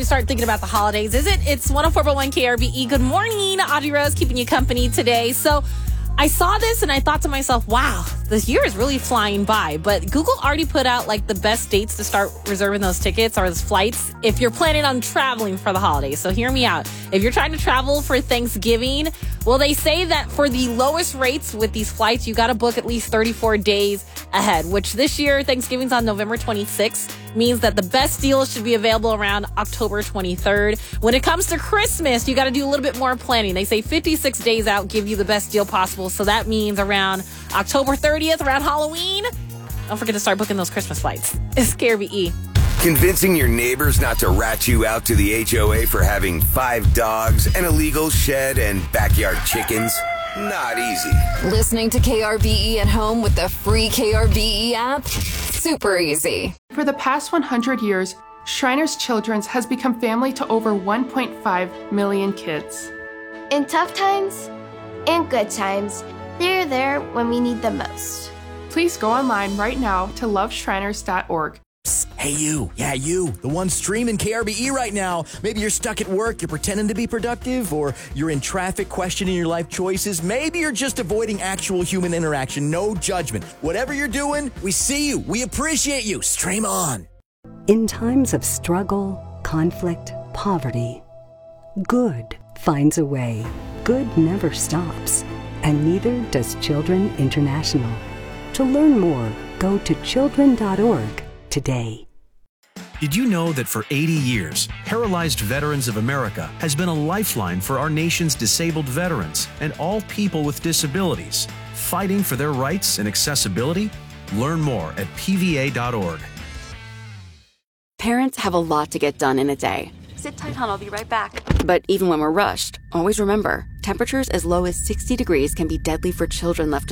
start thinking about the holidays, is it? It's 104.1 KRBE. Good morning. Audrey Rose keeping you company today. So I saw this and I thought to myself, wow, this year is really flying by. But Google already put out like the best dates to start reserving those tickets or those flights if you're planning on traveling for the holidays. So hear me out. If you're trying to travel for Thanksgiving, well, they say that for the lowest rates with these flights, you got to book at least 34 days ahead, which this year, Thanksgiving's on November 26th, means that the best deals should be available around October 23rd. When it comes to Christmas, you got to do a little bit more planning. They say 56 days out give you the best deal possible. So that means around October 30th, around Halloween. Don't forget to start booking those Christmas flights. It's KRBE. Convincing your neighbors not to rat you out to the HOA for having 5 dogs, an illegal shed, and backyard chickens? Not easy. Listening to KRBE at home with the free KRBE app? Super easy. For the past 100 years, Shriners Children's has become family to over 1.5 million kids. In tough times and good times, they're there when we need them most. Please go online right now to loveshriners.org. Hey, you. Yeah, you. The one streaming KRBE right now. Maybe you're stuck at work, you're pretending to be productive, or you're in traffic questioning your life choices. Maybe you're just avoiding actual human interaction. No judgment. Whatever you're doing, we see you. We appreciate you. Stream on. In times of struggle, conflict, poverty, good finds a way. Good never stops. And neither does Children International. To learn more, go to children.org today. Did you know that for 80 years, Paralyzed Veterans of America has been a lifeline for our nation's disabled veterans and all people with disabilities, fighting for their rights and accessibility? Learn more at pva.org. Parents have a lot to get done in a day. Sit tight, hon. I'll be right back. But even when we're rushed, always remember, temperatures as low as 60 degrees can be deadly for children left